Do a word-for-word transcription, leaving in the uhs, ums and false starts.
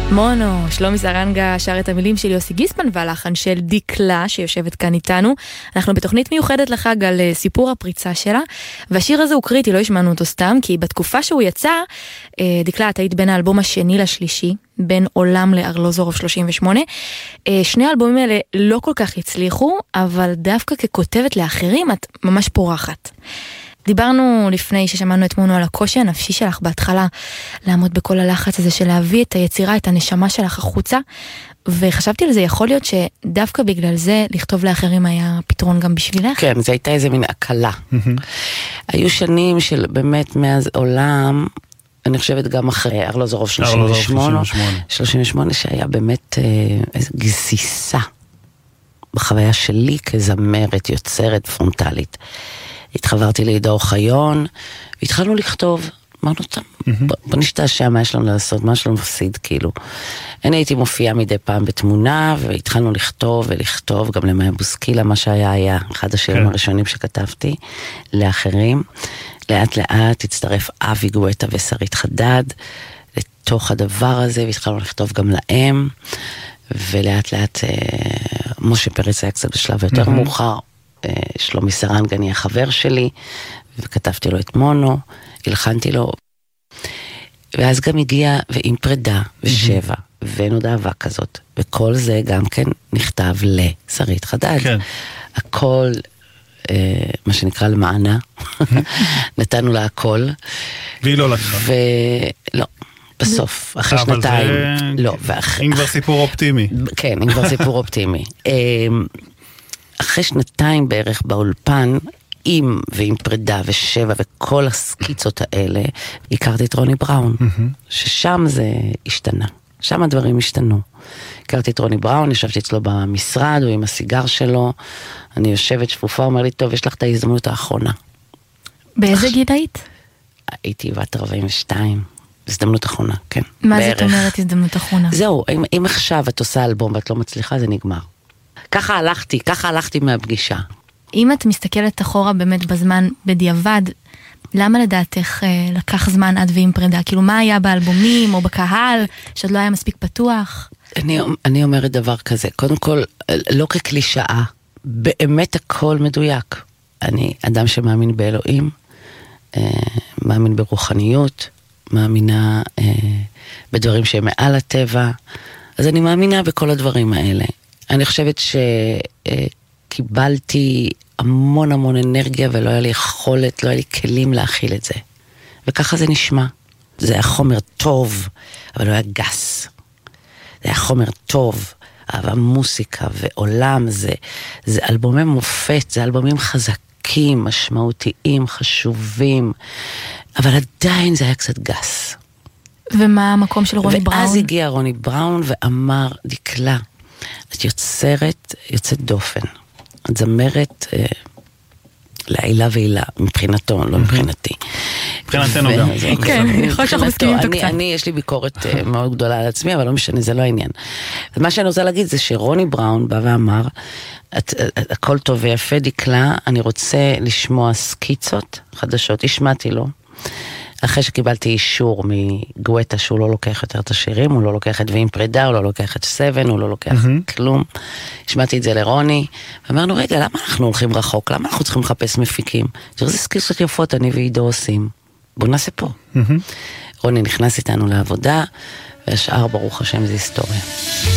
מונו, שלומי סרנגה שר את המילים של יוסי גיסמן והלחן של דיקלה שיושבת כאן איתנו. אנחנו בתוכנית מיוחדת לחג על סיפור הפריצה שלה, והשיר הזה הוא קריטי, לא השמענו אותו סתם, כי בתקופה שהוא יצא, דיקלה, את היית בין האלבום השני לשלישי, בין עולם לארלוזורוב שלושים ושמונה. שני האלבומים האלה לא כל כך הצליחו, אבל דווקא ככותבת לאחרים את ממש פורחת. דיברנו לפני ששמענו את מונו על הקושי הנפשי שלך בהתחלה, לעמוד בכל הלחץ הזה של להביא את היצירה, את הנשמה שלך החוצה, וחשבתי על זה, יכול להיות שדווקא בגלל זה לכתוב לאחרים היה פתרון גם בשבילך? כן, זה הייתה איזה מין הקלה. היו שנים של באמת מאז עולם, אני חושבת גם אחרי ארלוזורוב שלושים ושמונה, שלושים ושמונה שהיה באמת איזו גסיסה בחוויה שלי כזמרת, יוצרת, פרונטלית. התחברתי לעידו אוחיון, והתחלנו לכתוב, אמרנו אותם, בוא נשתעשע מה יש לנו לעשות, מה יש לנו מפסיד, כאילו. אני הייתי מופיעה מדי פעם בתמונה, והתחלנו לכתוב ולכתוב, גם למאיה בוסקילה, מה שהיה היה, אחד השירים הראשונים שכתבתי, לאחרים. לאט לאט הצטרף אבי גואטה ושרית חדד, לתוך הדבר הזה, והתחלנו לכתוב גם להם, ולאט לאט משה פרץ היה קצת בשלב יותר מאוחר, שלומי סרנגני החבר שלי, וכתבתי לו את מונו, הלחנתי לו, ואז גם הגיע ועם פרידה ושבע, ואין עוד אהבה כזאת, וכל זה גם כן נכתב לשרית חדד. כן. הכל, מה שנקרא למענה, נתנו לה הכל. והיא לא לקחה. ולא. בסוף, אחרי שנתיים. לא, אם כבר סיפור אופטימי. כן, אם כבר סיפור אופטימי. אחרי שנתיים בערך באולפן, עם ועם פרידה ושבע וכל הסקיצות האלה, הכרתי את רוני בראון, ששם זה השתנה. שם הדברים השתנו. הכרתי את רוני בראון, ישבתי אצלו במשרד, הוא עם הסיגר שלו, אני יושבת שפופה, אומר לי, טוב, יש לך את ההזדמנות האחרונה. באיזה גיל היית? הייתי בת ארבעים ושתיים. הזדמנות אחרונה, כן. מה זאת אומרת הזדמנות אחרונה? זהו, אם, אם עכשיו את עושה אלבום ואת לא מצליחה, זה נגמר. ככה הלכתי, ככה הלכתי מהפגישה. אם את מסתכלת אחורה באמת בזמן בדיעבד, למה לדעתך לקח זמן עד ועם פרידה? כאילו מה היה באלבומים או בקהל, שעוד לא היה מספיק פתוח? אני, אני אומרת דבר כזה, קודם כל, לא כקלישאה, באמת הכל מדויק. אני אדם שמאמין באלוהים, מאמין ברוחניות, מאמינה בדברים שהם מעל הטבע, אז אני מאמינה בכל הדברים האלה. אני חושבת שקיבלתי המון המון אנרגיה ולא היה לי יכולת, לא היה לי כלים להכיל את זה. וככה זה נשמע. זה היה חומר טוב, אבל לא היה גס. זה היה חומר טוב, אהבה מוסיקה ועולם, זה, זה אלבומי מופת, זה אלבומים חזקים, משמעותיים, חשובים, אבל עדיין זה היה קצת גס. ומה המקום של רוני בראון? ואז הגיע רוני בראון ואמר, דיקלה, את יוצרת, יוצאת דופן. את זמרת אה, לעילה ועילה, מבחינתו, לא מבחינתי. מבחינתנו גם. כן, יכול שאנחנו מסכימים אותו קצת. אני, יש לי ביקורת מאוד גדולה על עצמי, אבל לא משנה, זה לא העניין. מה שאני רוצה להגיד זה שרוני בראון בא ואמר, הכל טוב ויפה דיקלה, אני רוצה לשמוע סקיצות חדשות, השמעתי לו. אחרי שקיבלתי אישור מגואטה שהוא לא לוקח יותר את השירים, הוא לא לוקח את ועם פרידה, הוא לא לוקח את סבן, הוא לא לוקח mm-hmm. כלום. השמעתי את זה לרוני, ואמרנו, רגע, למה אנחנו הולכים רחוק? למה אנחנו צריכים לחפש מפיקים? תראו, זה סקיצות יפות, אני ועידו עושים. בואו נעשה פה. Mm-hmm. רוני נכנס איתנו לעבודה, והשאר ברוך השם זה היסטוריה.